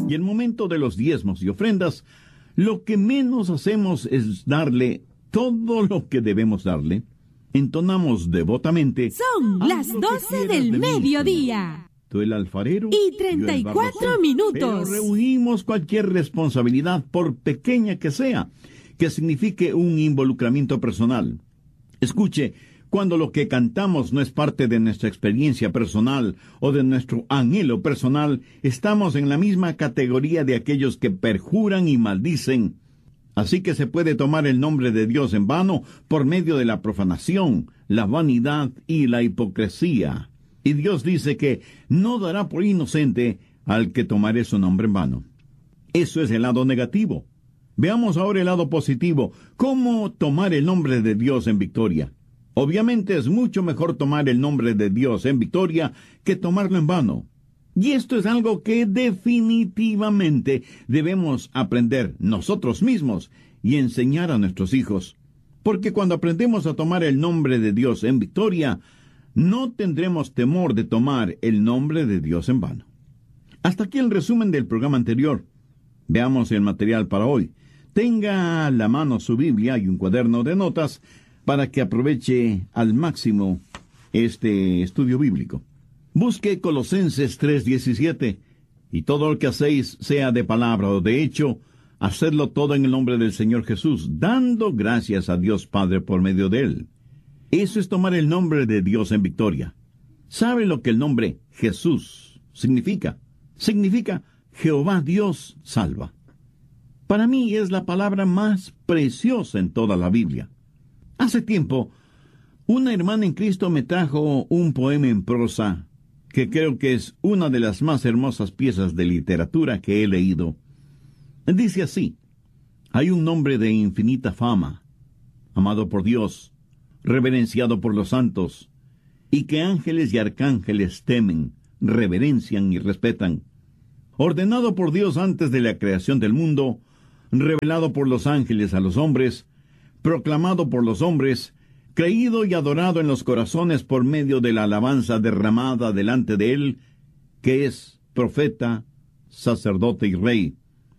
Y en el momento de los diezmos y ofrendas, lo que menos hacemos es darle todo lo que debemos darle. Entonamos devotamente: Son las 12 del mediodía. Tú el alfarero Y 34 minutos. Pero reunimos cualquier responsabilidad, por pequeña que sea, que signifique un involucramiento personal. Escuche, cuando lo que cantamos no es parte de nuestra experiencia personal o de nuestro anhelo personal, estamos en la misma categoría de aquellos que perjuran y maldicen. Así que se puede tomar el nombre de Dios en vano por medio de la profanación, la vanidad y la hipocresía. Y Dios dice que no dará por inocente al que tomare su nombre en vano. Eso es el lado negativo. Veamos ahora el lado positivo. ¿Cómo tomar el nombre de Dios en victoria? Obviamente es mucho mejor tomar el nombre de Dios en victoria que tomarlo en vano. Y esto es algo que definitivamente debemos aprender nosotros mismos y enseñar a nuestros hijos. Porque cuando aprendemos a tomar el nombre de Dios en victoria, no tendremos temor de tomar el nombre de Dios en vano. Hasta aquí el resumen del programa anterior. Veamos el material para hoy. Tenga a la mano su Biblia y un cuaderno de notas para que aproveche al máximo este estudio bíblico. Busque Colosenses 3:17, y todo lo que hacéis, sea de palabra o de hecho, hacedlo todo en el nombre del Señor Jesús, dando gracias a Dios Padre por medio de Él. Eso es tomar el nombre de Dios en victoria. ¿Sabe lo que el nombre Jesús significa? Significa Jehová Dios salva. Para mí es la palabra más preciosa en toda la Biblia. Hace tiempo, una hermana en Cristo me trajo un poema en prosa que creo que es una de las más hermosas piezas de literatura que he leído. Dice así: hay un nombre de infinita fama, amado por Dios, reverenciado por los santos, y que ángeles y arcángeles temen, reverencian y respetan. Ordenado por Dios antes de la creación del mundo, revelado por los ángeles a los hombres, proclamado por los hombres, creído y adorado en los corazones por medio de la alabanza derramada delante de Él, que es profeta, sacerdote y rey.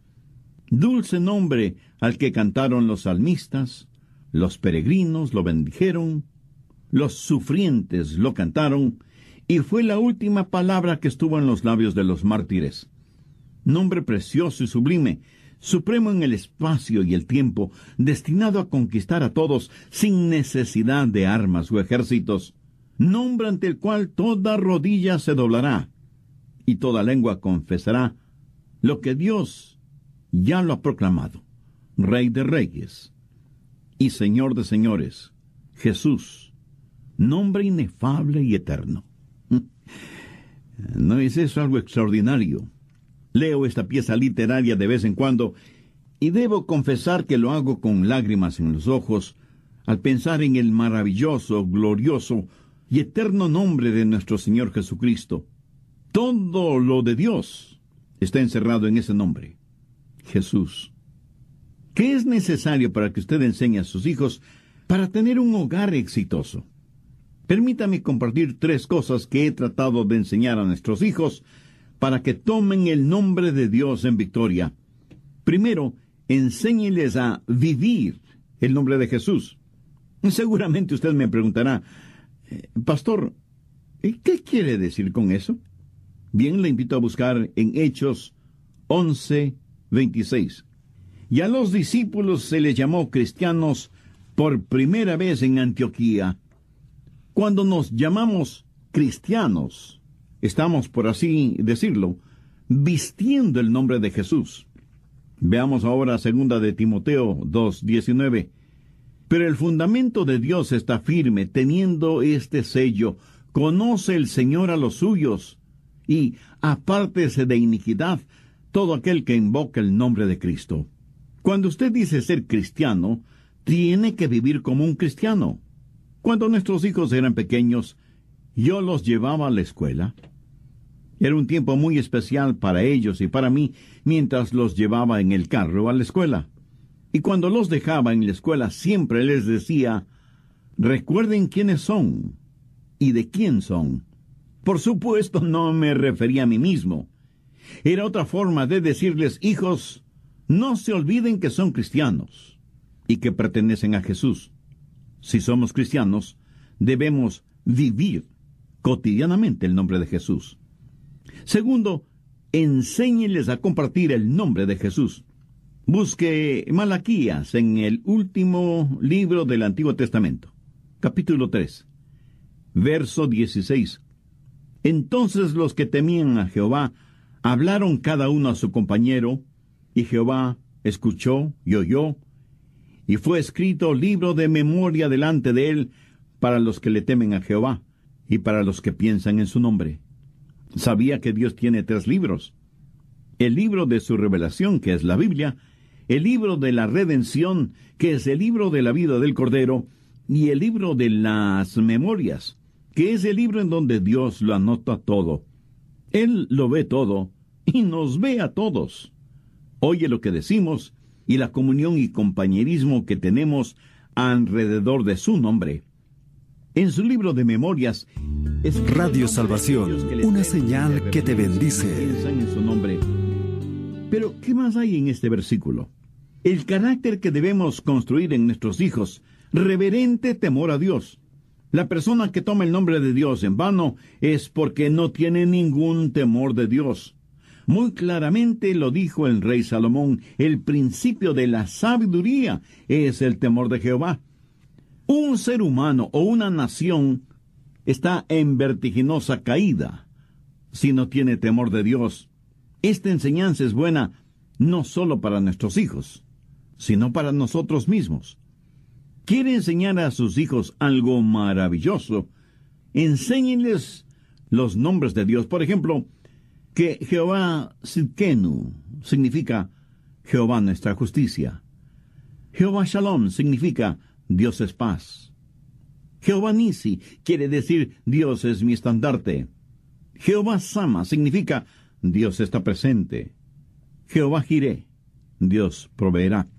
Dulce nombre al que cantaron los salmistas, los peregrinos lo bendijeron, los sufrientes lo cantaron, y fue la última palabra que estuvo en los labios de los mártires. Nombre precioso y sublime, supremo en el espacio y el tiempo, destinado a conquistar a todos sin necesidad de armas o ejércitos. Nombre ante el cual toda rodilla se doblará y toda lengua confesará lo que Dios ya lo ha proclamado. Rey de reyes y Señor de señores, Jesús, nombre inefable y eterno. ¿No es eso algo extraordinario? Leo esta pieza literaria de vez en cuando, y debo confesar que lo hago con lágrimas en los ojos, al pensar en el maravilloso, glorioso y eterno nombre de nuestro Señor Jesucristo. Todo lo de Dios está encerrado en ese nombre, Jesús. ¿Qué es necesario para que usted enseñe a sus hijos para tener un hogar exitoso? Permítame compartir 3 cosas que he tratado de enseñar a nuestros hijos para que tomen el nombre de Dios en victoria. Primero, enséñeles a vivir el nombre de Jesús. Seguramente usted me preguntará: Pastor, ¿qué quiere decir con eso? Bien, le invito a buscar en Hechos 11:26. Y a los discípulos se les llamó cristianos por primera vez en Antioquía. Cuando nos llamamos cristianos, estamos, por así decirlo, vistiendo el nombre de Jesús. Veamos ahora 2 de Timoteo 2:19. Pero el fundamento de Dios está firme, teniendo este sello: conoce el Señor a los suyos, y apártese de iniquidad todo aquel que invoca el nombre de Cristo. Cuando usted dice ser cristiano, tiene que vivir como un cristiano. Cuando nuestros hijos eran pequeños, yo los llevaba a la escuela. Era un tiempo muy especial para ellos y para mí, mientras los llevaba en el carro a la escuela. Y cuando los dejaba en la escuela, siempre les decía: recuerden quiénes son y de quién son. Por supuesto, no me refería a mí mismo. Era otra forma de decirles: hijos, no se olviden que son cristianos y que pertenecen a Jesús. Si somos cristianos, debemos vivir cotidianamente el nombre de Jesús. Segundo, enséñeles a compartir el nombre de Jesús. Busque Malaquías en el último libro del Antiguo Testamento, capítulo 3, verso 16. Entonces los que temían a Jehová hablaron cada uno a su compañero, y Jehová escuchó y oyó, y fue escrito libro de memoria delante de él para los que le temen a Jehová y para los que piensan en su nombre. Sabía que Dios tiene 3 libros: el libro de su revelación, que es la Biblia; el libro de la redención, que es el libro de la vida del Cordero; y el libro de las memorias, que es el libro en donde Dios lo anota todo. Él lo ve todo y nos ve a todos. Oye lo que decimos y la comunión y compañerismo que tenemos alrededor de su nombre. En su libro de memorias, Radio Salvación, una señal que te bendice. Piensan en su nombre. Pero, ¿qué más hay en este versículo? El carácter que debemos construir en nuestros hijos: reverente temor a Dios. La persona que toma el nombre de Dios en vano es porque no tiene ningún temor de Dios. Muy claramente lo dijo el rey Salomón: el principio de la sabiduría es el temor de Jehová. Un ser humano o una nación está en vertiginosa caída si no tiene temor de Dios. Esta enseñanza es buena no solo para nuestros hijos, sino para nosotros mismos. ¿Quiere enseñar a sus hijos algo maravilloso? Enséñenles los nombres de Dios. Por ejemplo, que Jehová Sidkenu significa Jehová nuestra justicia. Jehová Shalom significa Dios es paz. Jehová Nisi quiere decir Dios es mi estandarte. Jehová Sama significa Dios está presente. Jehová Jireh, Dios proveerá.